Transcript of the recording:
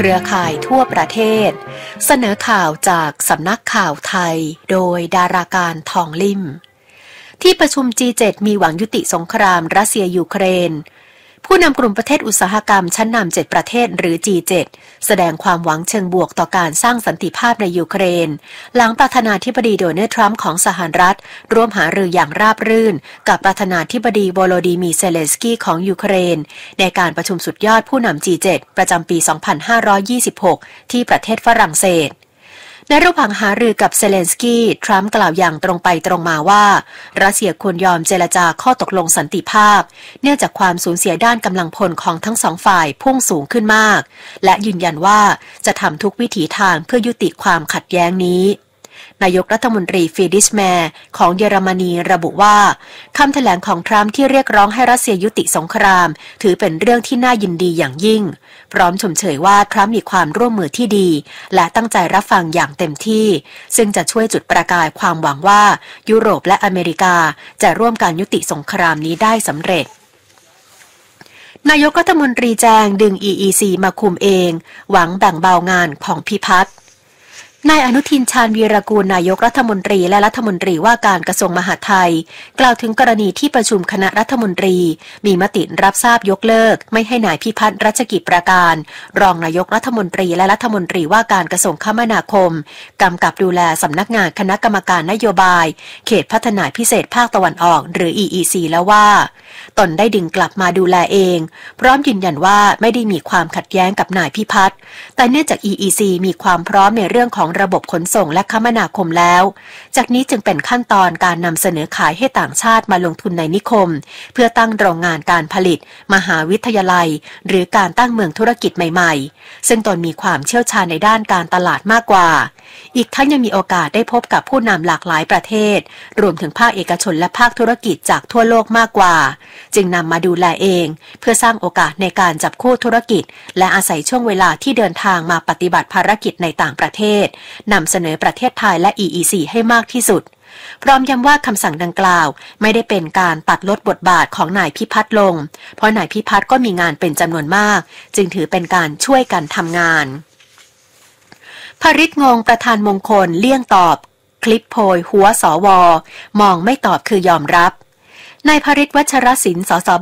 เครือข่ายทั่วประเทศเสนอข่าวจากสำนักข่าวไทยโดยดาราการทองลิ่มที่ประชุม G7 มีหวังยุติสงครามรัสเซียยูเครนผู้นำกลุ่มประเทศอุตสาหกรรมชั้นนำ7ประเทศหรือ G7 แสดงความหวังเชิงบวกต่อการสร้างสันติภาพในยูเครนหลังประธานาธิบดีโดนัลด์ทรัมป์ของสหรัฐร่วมหารืออย่างราบรื่นกับประธานาธิบดีโวโลดิมีร์ เซเลนสกี้ของยูเครนในการประชุมสุดยอดผู้นำ G7 ประจำปี 2526 ที่ประเทศฝรั่งเศสในระหว่างหารือกับเซเลนสกี้ทรัมป์กล่าวอย่างตรงไปตรงมาว่ารัสเซียควรยอมเจรจาข้อตกลงสันติภาพเนื่องจากความสูญเสียด้านกำลังพลของทั้งสองฝ่ายพุ่งสูงขึ้นมากและยืนยันว่าจะทำทุกวิถีทางเพื่อยุติความขัดแย้งนี้นายกรัฐมนตรีฟรีดริชแมร์ของเยอรมนีระบุว่าคำแถลงของทรัมป์ที่เรียกร้องให้รัสเซียยุติสงครามถือเป็นเรื่องที่น่ายินดีอย่างยิ่งพร้อมชมเชยว่าทรัมป์มีความร่วมมือที่ดีและตั้งใจรับฟังอย่างเต็มที่ซึ่งจะช่วยจุดประกายความหวังว่ายุโรปและอเมริกาจะร่วมการยุติสงครามนี้ได้สำเร็จนายกรัฐมนตรีแจงดึง EEC มาคุมเองหวังแบ่งเบางานของพิพัฒน์นายอนุทินชาญวีรกูลนายกรัฐมนตรีและรัฐมนตรีว่าการกระทรวงมหาดไทยกล่าวถึงกรณีที่ประชุมคณะรัฐมนตรีมีมติรับทราบยกเลิกไม่ให้นายพิพัฒน์รัชกิจประการรองนายกรัฐมนตรีและรัฐมนตรีว่าการกระทรวงคมนาคมกำกับดูแลสำนักงานคณะกรรมการนโยบายเขตพัฒนาพิเศษภาคตะวันออกหรือ EEC แล้วว่าตนได้ดึงกลับมาดูแลเองพร้อมยืนยันว่าไม่ได้มีความขัดแย้งกับนายพิพัฒน์แต่เนื่องจาก EEC มีความพร้อมในเรื่องของระบบขนส่งและคมนาคมแล้วจากนี้จึงเป็นขั้นตอนการนำเสนอขายให้ต่างชาติมาลงทุนในนิคมเพื่อตั้งโรงงานการผลิตมหาวิทยาลัยหรือการตั้งเมืองธุรกิจใหม่ๆซึ่งตนมีความเชี่ยวชาญในด้านการตลาดมากกว่าอีกทั้งยังมีโอกาสได้พบกับผู้นำหลากหลายประเทศรวมถึงภาคเอกชนและภาคธุรกิจจากทั่วโลกมากกว่าจึงนำมาดูแลเองเพื่อสร้างโอกาสในการจับคู่ธุรกิจและอาศัยช่วงเวลาที่เดินทางมาปฏิบัติภารกิจในต่างประเทศนำเสนอประเทศไทยและ EEC ให้มากที่สุดพร้อมย้ำว่าคำสั่งดังกล่าวไม่ได้เป็นการตัดลดบทบาทของนายพิพัฒน์ลงเพราะนายพิพัฒน์ก็มีงานเป็นจำนวนมากจึงถือเป็นการช่วยกันทำงานภริษงงประธานมงคลเลี่ยงตอบคลิปโพยหัวสวมองไม่ตอบคือยอมรับนายภริษวัชรศิลป์สส